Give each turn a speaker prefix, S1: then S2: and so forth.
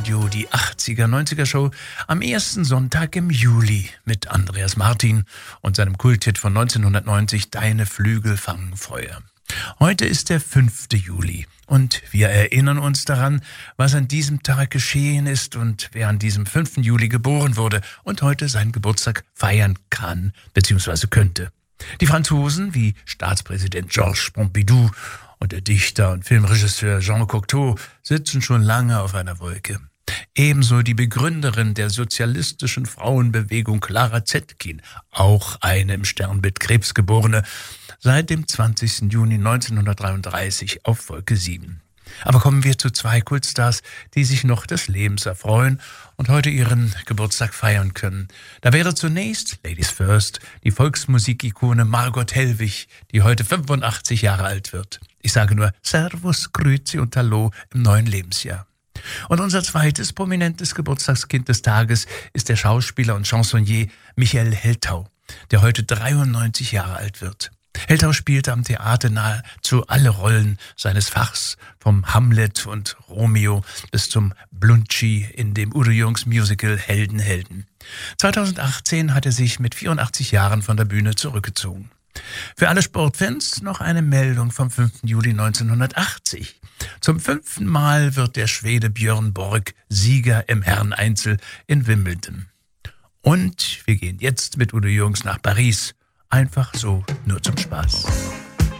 S1: Radio, die 80er, 90er Show am ersten Sonntag im Juli mit Andreas Martin und seinem Kulthit von 1990 Deine Flügel fangen Feuer. Heute ist der 5. Juli und wir erinnern uns daran, was an diesem Tag geschehen ist und wer an diesem 5. Juli geboren wurde und heute seinen Geburtstag feiern kann bzw. könnte. Die Franzosen wie Staatspräsident Georges Pompidou und der Dichter und Filmregisseur Jean Cocteau sitzen schon lange auf einer Wolke. Ebenso die Begründerin der sozialistischen Frauenbewegung Clara Zetkin, auch eine im Sternbild Krebsgeborene, seit dem 20. Juni 1933 auf Wolke 7. Aber kommen wir zu zwei Kultstars, die sich noch des Lebens erfreuen und heute ihren Geburtstag feiern können. Da wäre zunächst, Ladies First, die Volksmusikikone Margot Hellwig, die heute 85 Jahre alt wird. Ich sage nur Servus, Grüezi und Hallo im neuen Lebensjahr. Und unser zweites prominentes Geburtstagskind des Tages ist der Schauspieler und Chansonnier Michael Heltau, der heute 93 Jahre alt wird. Heltau spielte am Theater nahezu alle Rollen seines Fachs, vom Hamlet und Romeo bis zum Bluntschi in dem Udo Jürgens Musical Helden. 2018 hat er sich mit 84 Jahren von der Bühne zurückgezogen. Für alle Sportfans noch eine Meldung vom 5. Juli 1980. Zum 5. Mal wird der Schwede Björn Borg Sieger im Herreneinzel in Wimbledon. Und wir gehen jetzt mit Udo Jürgens nach Paris. Einfach so, nur zum Spaß.